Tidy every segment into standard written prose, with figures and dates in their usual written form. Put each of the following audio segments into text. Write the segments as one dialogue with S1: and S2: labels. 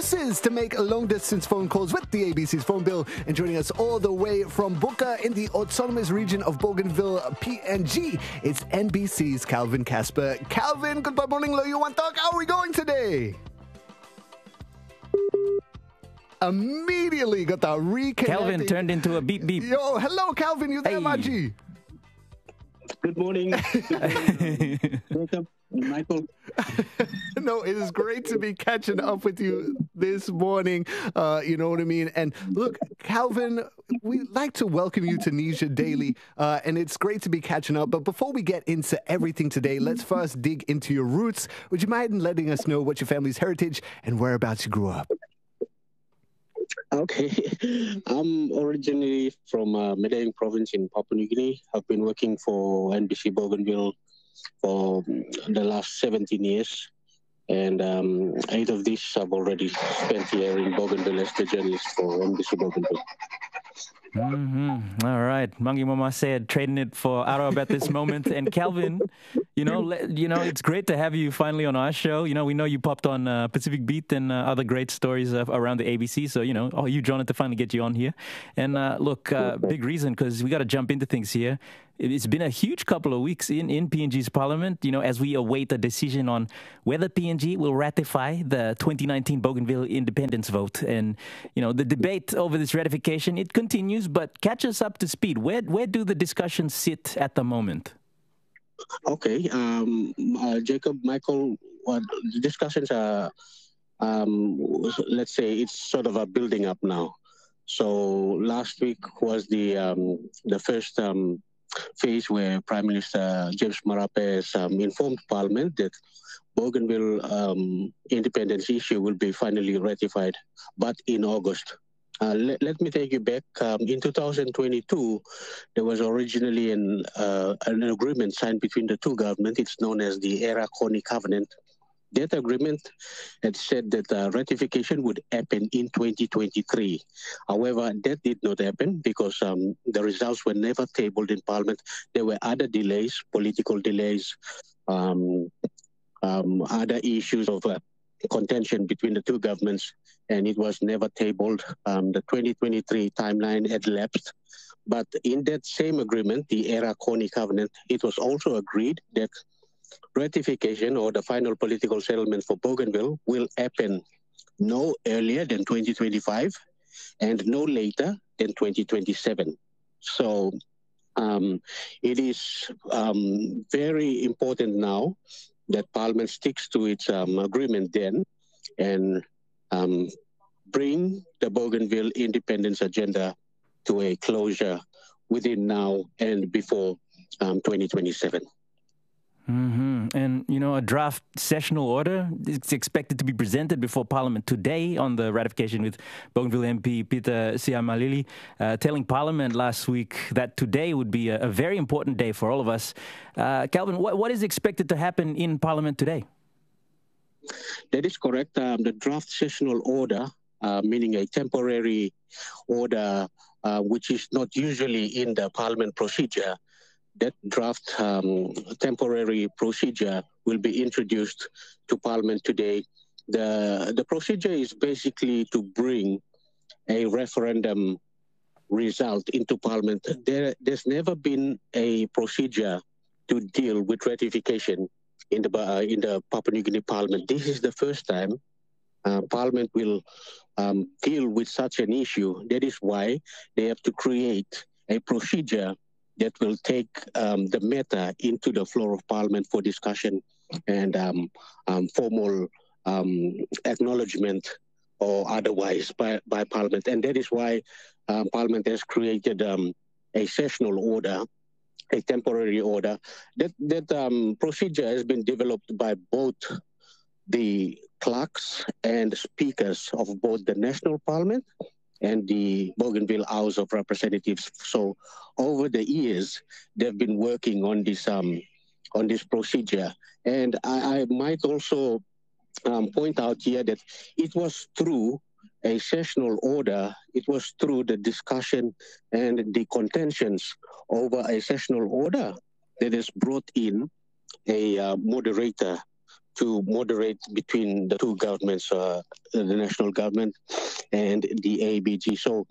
S1: excuses to make long-distance phone calls with the ABC's phone bill. And joining us all the way from Buka in the autonomous region of Bougainville, PNG, it's NBC's Calvin Casper. Calvin, good morning, Loyu Wantok. How are we going today? Immediately got that reconnecting.
S2: Calvin turned into a beep beep.
S1: Yo, hello, Calvin. You there, Maji?
S3: Good morning. Welcome, Michael.
S1: No, it is great to be catching up with you this morning. You know what I mean? And look, Calvin, we'd like to welcome you to Nisha Daily, and it's great to be catching up. But before we get into everything today, let's first dig into your roots. Would you mind letting us know what your family's heritage and whereabouts you grew up?
S3: Okay. I'm originally from Medan province in Papua New Guinea. I've been working for NBC Bougainville for the last 17 years. And 8 of these I've already spent here in Bougainville as the journalist for NBC Bougainville.
S2: All right. Mangi Mama said, trading it for Arab at this moment. And Calvin, it's great to have you finally on our show. We know you popped on Pacific Beat and other great stories around the ABC. So, you, Jonathan, to finally get you on here. And big reason, because we got to jump into things here. It's been a huge couple of weeks in PNG's parliament, as we await a decision on whether PNG will ratify the 2019 Bougainville independence vote. And, the debate over this ratification, it continues, but catch us up to speed. Where do the discussions sit at the moment?
S3: Okay. Jacob, Michael, the discussions are, let's say, it's sort of a building up now. So last week was the first phase where Prime Minister James Marape has informed Parliament that Bougainville independence issue will be finally ratified, but in August. Let me take you back. In 2022, there was originally an agreement signed between the two governments. It's known as the Era-Kony Covenant. That agreement had said that ratification would happen in 2023. However, that did not happen because the results were never tabled in Parliament. There were other delays, political delays, other issues of contention between the two governments, and it was never tabled. The 2023 timeline had lapsed. But in that same agreement, the Era-Kony Covenant, it was also agreed that ratification or the final political settlement for Bougainville will happen no earlier than 2025 and no later than 2027. So it is very important now that Parliament sticks to its agreement then and bring the Bougainville independence agenda to a closure within now and before 2027.
S2: And, a draft sessional order is expected to be presented before Parliament today on the ratification, with Bougainville MP Peter Siamalili telling Parliament last week that today would be a very important day for all of us. Calvin, what is expected to happen in Parliament today?
S3: That is correct. The draft sessional order, meaning a temporary order, which is not usually in the Parliament procedure, that draft temporary procedure will be introduced to Parliament today. The procedure is basically to bring a referendum result into Parliament. There's never been a procedure to deal with ratification in the Papua New Guinea Parliament. This is the first time Parliament will deal with such an issue. That is why they have to create a procedure that will take the matter into the floor of Parliament for discussion and formal acknowledgement or otherwise by Parliament. And that is why Parliament has created a sessional order, a temporary order. That procedure has been developed by both the clerks and speakers of both the National Parliament and the Bougainville House of Representatives. So over the years, they've been working on this procedure. And I might also point out here that it was through a sessional order, it was through the discussion and the contentions over a sessional order that has brought in a moderator to moderate between the two governments, the national government and the ABG. So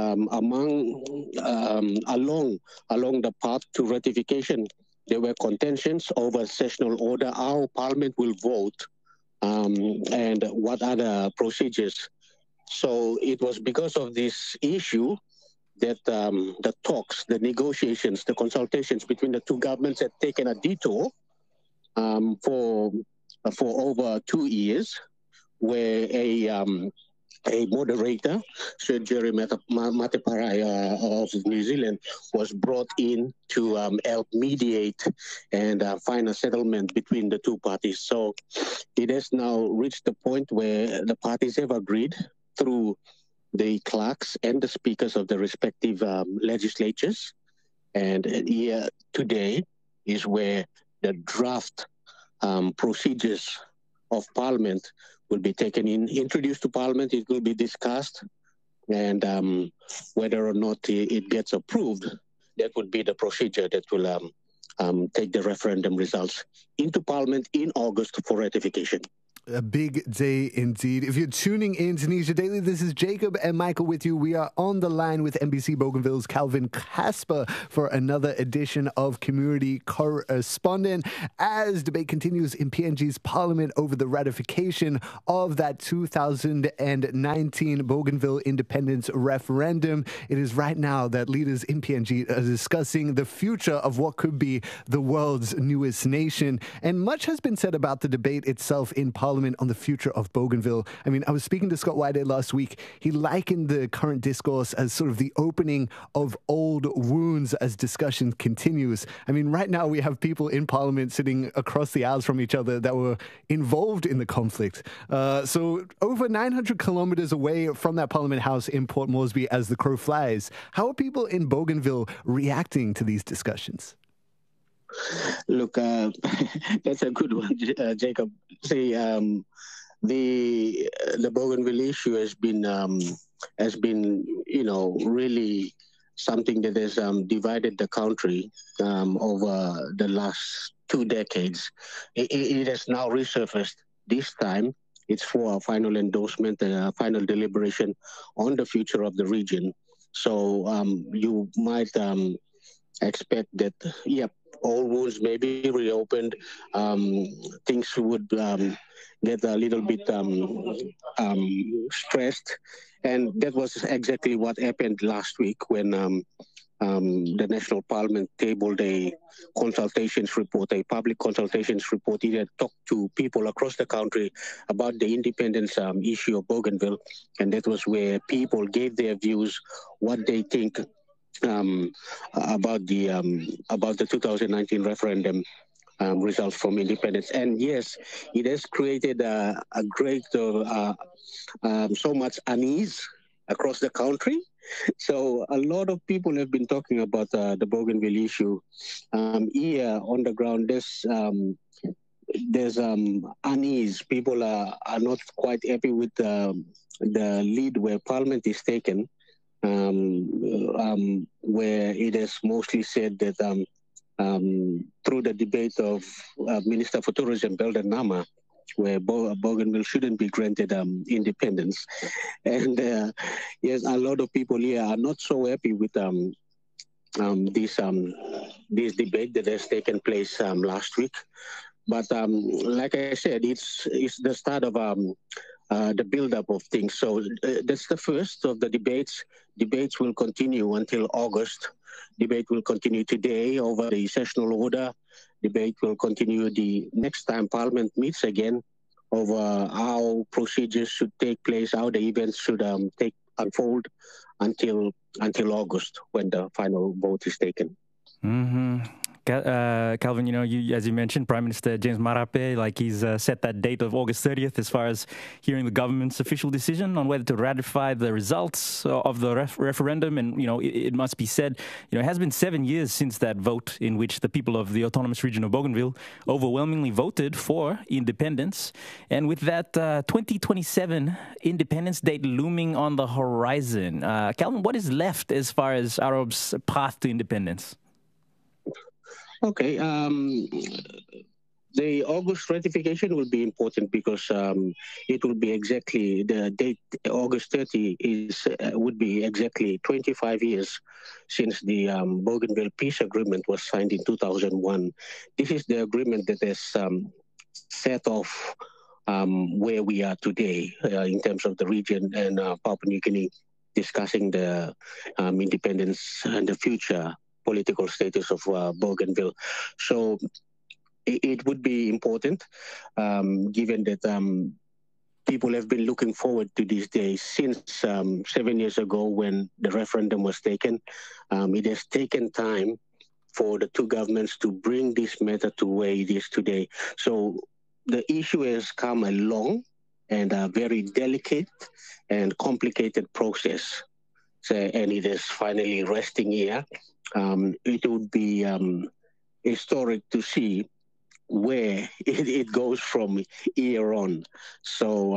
S3: along the path to ratification, there were contentions over sessional order, how Parliament will vote, and what other procedures. So it was because of this issue that the talks, the negotiations, the consultations between the two governments had taken a detour for over 2 years, where a moderator, Sir Jerry Mateparae of New Zealand, was brought in to help mediate and find a settlement between the two parties. So it has now reached the point where the parties have agreed through the clerks and the speakers of the respective legislatures. And here today is where the draft procedures of Parliament will be taken introduced to Parliament. It will be discussed, and whether or not it gets approved, that would be the procedure that will take the referendum results into Parliament in August for ratification.
S1: A big day indeed. If you're tuning in to Tunisia Daily, this is Jacob and Michael with you. We are on the line with NBC Bougainville's Calvin Casper for another edition of Community Correspondent as debate continues in PNG's parliament over the ratification of that 2019 Bougainville independence referendum. It is right now that leaders in PNG are discussing the future of what could be the world's newest nation. And much has been said about the debate itself in parliament on the future of Bougainville. I mean, I was speaking to Scott Whitehead last week. He likened the current discourse as sort of the opening of old wounds as discussion continues. I mean, right now we have people in parliament sitting across the aisles from each other that were involved in the conflict. So over 900 kilometers away from that parliament house in Port Moresby as the crow flies, how are people in Bougainville reacting to these discussions?
S3: Look, that's a good one, Jacob. See, the Bougainville issue has been, really something that has divided the country over the last 2 decades. It has now resurfaced. This time, it's for a final endorsement, a final deliberation on the future of the region. So you might expect that, all wounds may be reopened. Things would get a little bit stressed. And that was exactly what happened last week when the National Parliament tabled a consultations report, a public consultations report. It had talked to people across the country about the independence issue of Bougainville. And that was where people gave their views, what they think about the 2019 referendum results from independence. And yes, it has created a great so much unease across the country. So a lot of people have been talking about the Bougainville issue. Here on the ground, there's unease. People are not quite happy with the lead where Parliament is taken. Where it is mostly said that through the debate of Minister for Tourism, Belden Nama, where Bougainville shouldn't be granted independence. And yes, a lot of people here are not so happy with this debate that has taken place last week. But like I said, it's the start of the build-up of things. So that's the first of the debates. Debates will continue until August. Debate will continue today over the sessional order. Debate will continue the next time Parliament meets again over how procedures should take place, how the events should unfold until August when the final vote is taken.
S2: Mm-hmm. Calvin, as you mentioned, Prime Minister James Marape, he's set that date of August 30th as far as hearing the government's official decision on whether to ratify the results of the referendum. And, it must be said, it has been 7 years since that vote in which the people of the autonomous region of Bougainville overwhelmingly voted for independence. And with that 2027 independence date looming on the horizon, Calvin, what is left as far as Arab's path to independence?
S3: Okay. The August ratification will be important because it will be exactly the date. August 30 would be exactly 25 years since the Bougainville Peace Agreement was signed in 2001. This is the agreement that has set off where we are today in terms of the region and Papua New Guinea discussing the independence and the future political status of Bougainville. So it would be important, given that people have been looking forward to these days since 7 years ago when the referendum was taken. It has taken time for the two governments to bring this matter to where it is today. So the issue has come along and a very delicate and complicated process. So, and it is finally resting here. It would be historic to see where it goes from here on. So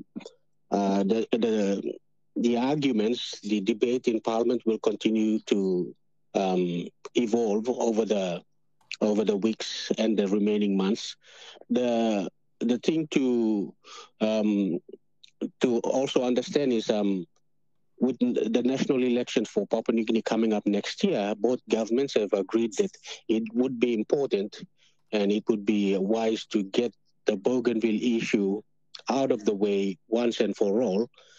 S3: the arguments, the debate in Parliament will continue to evolve over the weeks and the remaining months. The thing to also understand is with the national elections for Papua New Guinea coming up next year, both governments have agreed that it would be important and it would be wise to get the Bougainville issue out of the way once and for all,